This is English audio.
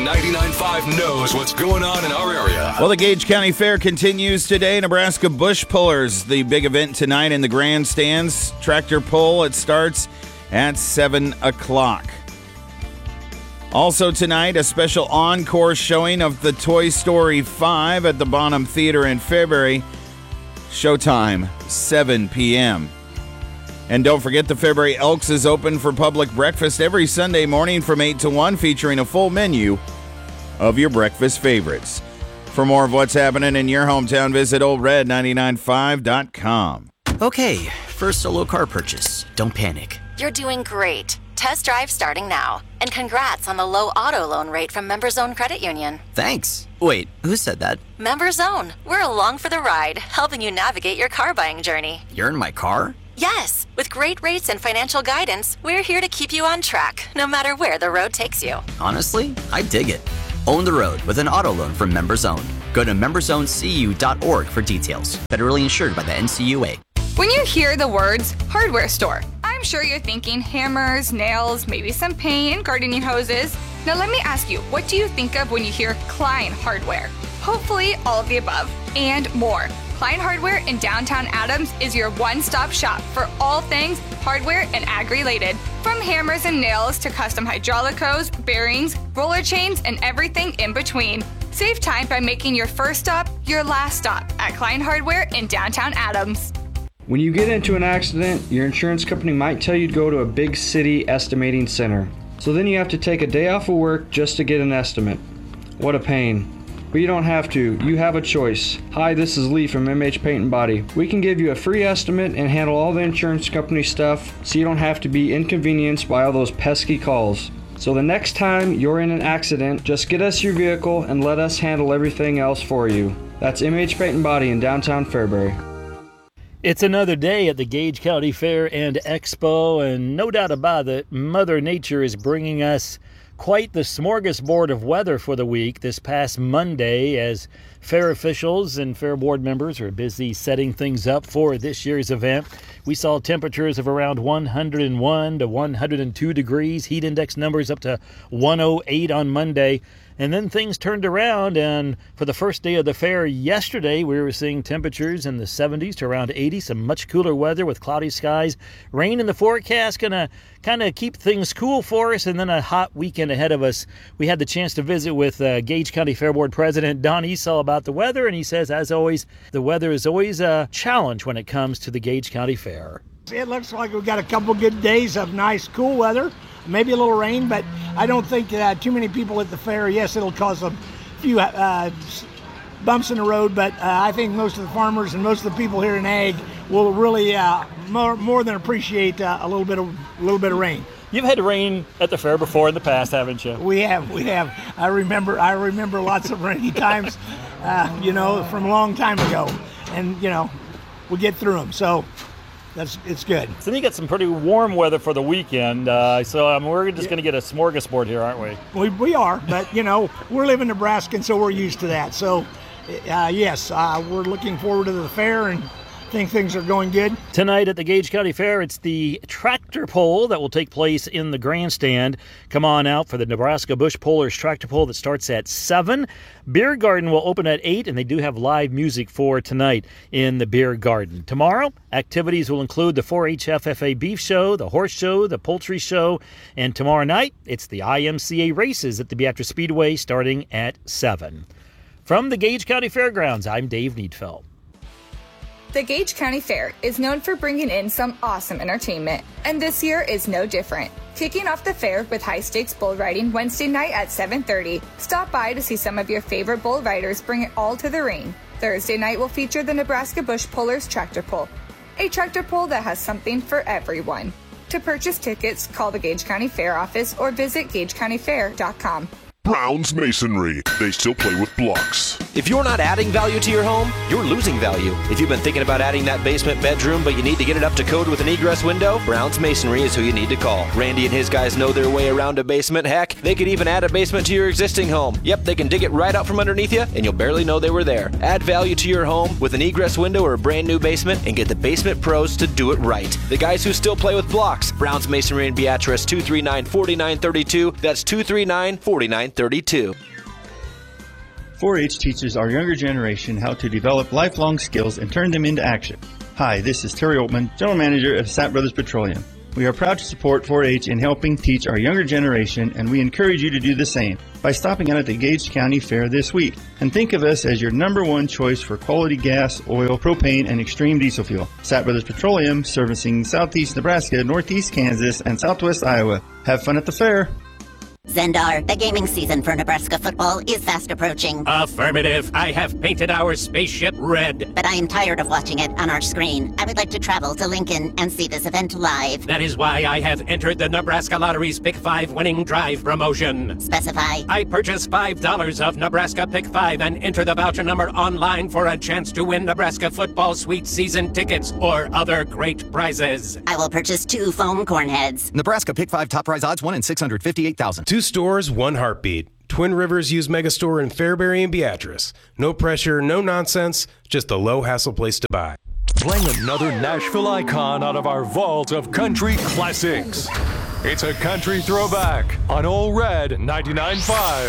99.5 knows what's going on in our area. Well, the Gage County Fair continues today. Nebraska Bush Pullers, the big event tonight in the grandstands. Tractor pull, it starts at 7 o'clock. Also tonight, a special encore showing of the Toy Story 5 at the Bonham Theater in Fairbury. Showtime, 7 p.m. And don't forget, the Fairbury Elks is open for public breakfast every Sunday morning from 8 to 1, featuring a full menu of your breakfast favorites. For more of what's happening in your hometown, visit oldred995.com. Okay, first solo car purchase. Don't panic. You're doing great. Test drive starting now. And congrats on the low auto loan rate from MemberZone Credit Union. Thanks. Wait, who said that? MemberZone. We're along for the ride, helping you navigate your car buying journey. You're in my car? Yes. With great rates and financial guidance, we're here to keep you on track, no matter where the road takes you. Honestly, I dig it. Own the road with an auto loan from MemberZone. Go to memberzonecu.org for details. Federally insured by the NCUA. When you hear the words hardware store, I'm sure you're thinking hammers, nails, maybe some paint and gardening hoses. Now let me ask you, what do you think of when you hear Klein Hardware? Hopefully all of the above and more. Klein Hardware in downtown Adams is your one-stop shop for all things hardware and ag-related. From hammers and nails to custom hydraulic hose, bearings, roller chains, and everything in between. Save time by making your first stop your last stop at Klein Hardware in downtown Adams. When you get into an accident, your insurance company might tell you to go to a big city estimating center. So then you have to take a day off of work just to get an estimate. What a pain. But you don't have to. You have a choice. Hi, this is Lee from MH Paint and Body. We can give you a free estimate and handle all the insurance company stuff so you don't have to be inconvenienced by all those pesky calls. So the next time you're in an accident, just get us your vehicle and let us handle everything else for you. That's MH Paint and Body in downtown Fairbury. It's another day at the Gage County Fair and Expo, and no doubt about it, Mother Nature is bringing us quite the smorgasbord of weather for the week this past Monday, as fair officials and fair board members are busy setting things up for this year's event. We saw temperatures of around 101 to 102 degrees, heat index numbers up to 108 on Monday. And then things turned around, and for the first day of the fair yesterday, we were seeing temperatures in the 70s to around 80, some much cooler weather with cloudy skies. Rain in the forecast, going to kind of keep things cool for us, and then a hot weekend ahead of us. We had the chance to visit with Gage County Fair Board President Don Esau about the weather, and he says, as always, the weather is always a challenge when it comes to the Gage County Fair. It looks like we've got a couple good days of nice, cool weather. Maybe a little rain, but I don't think too many people at the fair. Yes, it'll cause a few bumps in the road, but I think most of the farmers and most of the people here in ag will really more than appreciate a little bit of rain. You've had rain at the fair before in the past, haven't you? We have. I remember lots of rainy times, from a long time ago, and we get through them. So. It's good. So then you got some pretty warm weather for the weekend, so we're just going to get a smorgasbord here, aren't we? We are, but, we're living in Nebraska, and so we're used to that. So, yes, we're looking forward to the fair and think things are going good. Tonight at the Gage County Fair, it's the tractor pull that will take place in the grandstand. Come on out for the Nebraska Bush Pullers tractor pull that starts at 7. Beer Garden will open at 8, and they do have live music for tonight in the Beer Garden. Tomorrow, activities will include the 4-H FFA Beef Show, the Horse Show, the Poultry Show, and tomorrow night, it's the IMCA races at the Beatrice Speedway starting at 7. From the Gage County Fairgrounds, I'm Dave Needfeld. The Gage County Fair is known for bringing in some awesome entertainment, and this year is no different. Kicking off the fair with high-stakes bull riding Wednesday night at 7:30. Stop by to see some of your favorite bull riders bring it all to the ring. Thursday night will feature the Nebraska Bush Pullers Tractor Pull, a tractor pull that has something for everyone. To purchase tickets, call the Gage County Fair office or visit gagecountyfair.com. Browns Masonry. They still play with blocks. If you're not adding value to your home, you're losing value. If you've been thinking about adding that basement bedroom, but you need to get it up to code with an egress window, Brown's Masonry is who you need to call. Randy and his guys know their way around a basement. Heck, they could even add a basement to your existing home. Yep, they can dig it right out from underneath you, and you'll barely know they were there. Add value to your home with an egress window or a brand new basement, and get the basement pros to do it right. The guys who still play with blocks. Brown's Masonry in Beatrice, 239-4932. That's 239-4932. 4-H teaches our younger generation how to develop lifelong skills and turn them into action. Hi, this is Terry Altman, General Manager of Sapp Brothers Petroleum. We are proud to support 4-H in helping teach our younger generation, and we encourage you to do the same by stopping out at the Gage County Fair this week. And think of us as your number one choice for quality gas, oil, propane, and extreme diesel fuel. Sapp Brothers Petroleum, servicing southeast Nebraska, northeast Kansas, and southwest Iowa. Have fun at the fair. Zendar, the gaming season for Nebraska football is fast approaching. Affirmative. I have painted our spaceship red. But I am tired of watching it on our screen. I would like to travel to Lincoln and see this event live. That is why I have entered the Nebraska Lottery's Pick 5 winning drive promotion. Specify. I purchase $5 of Nebraska Pick 5 and enter the voucher number online for a chance to win Nebraska football sweet season tickets or other great prizes. I will purchase 2 foam corn heads. Nebraska Pick 5 top prize odds 1 in 658,000. 2 stores, 1 heartbeat. Twin Rivers Used Megastore in Fairbury and Beatrice. No pressure, no nonsense, just a low-hassle place to buy. Playing another Nashville icon out of our vault of country classics. It's a country throwback on Ole Red 99.5.